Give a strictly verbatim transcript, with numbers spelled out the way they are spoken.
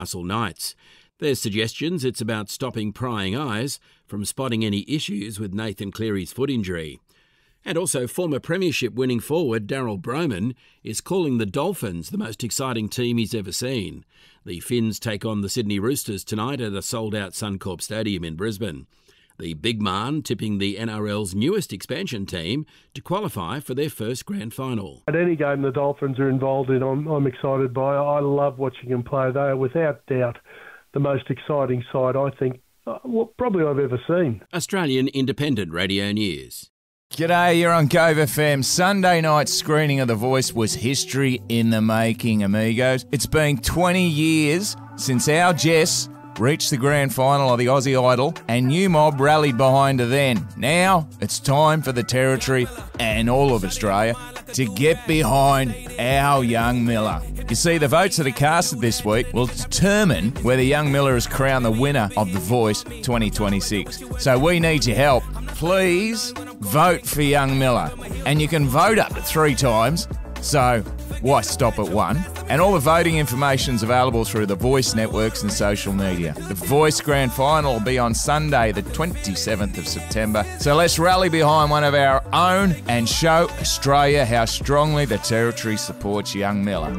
Newcastle Knights. There's suggestions it's about stopping prying eyes from spotting any issues with Nathan Cleary's foot injury. And also former premiership winning forward Daryl Broman is calling the Dolphins the most exciting team he's ever seen. The Finns take on the Sydney Roosters tonight at a sold-out Suncorp Stadium in Brisbane. The Big Man tipping the N R L's newest expansion team to qualify for their first grand final. At any game the Dolphins are involved in, I'm, I'm excited by. I love watching them play. They are without doubt the most exciting side, I think, uh, well, probably I've ever seen. Australian Independent Radio News. G'day, you're on Cove F M. Sunday night's screening of The Voice was history in the making, amigos. It's been twenty years since our Jess reached the grand final of the Aussie Idol and New Mob rallied behind her then. Now it's time for the Territory and all of Australia to get behind our young Miller. You see, the votes that are casted this week will determine whether young Miller is crowned the winner of The Voice twenty twenty-six. So we need your help. Please vote for young Miller. And you can vote up to three times, so why stop at one? And all the voting information is available through the Voice networks and social media. The Voice Grand Final will be on Sunday, the twenty-seventh of September. So let's rally behind one of our own and show Australia how strongly the Territory supports young Miller.